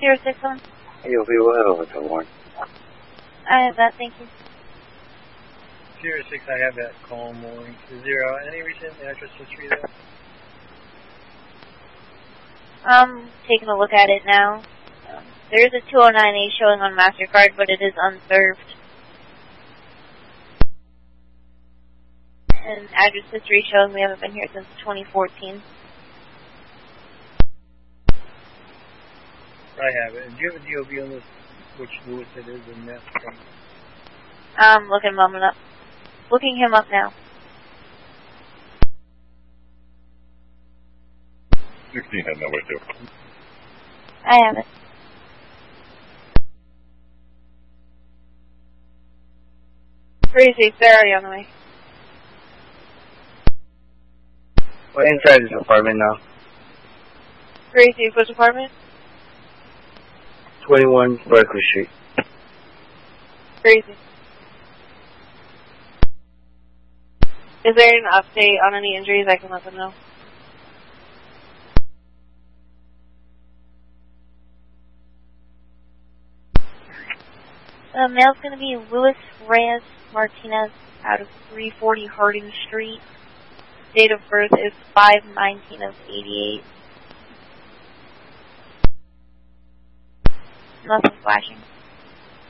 061. You'll be well with the warrant. I have that, thank you. 06, I have that call morning. 0, any recent address history there? I'm taking a look at it now. There is a 209A showing on MasterCard, but it is unserved. And address history showing we haven't been here since 2014. I have it. Do you have a DOB on this, which Lewis it is in that? I'm looking him up now. 16 had no way to. I have it. Crazy, they're already on the way. We're inside this apartment now. Crazy, which apartment? 21 Berkeley Street. Crazy. Is there an update on any injuries? I can let them know. The mail's going to be Luis Reyes Martinez out of 340 Harding Street. Date of birth is 5/19 of 88. Nothing flashing.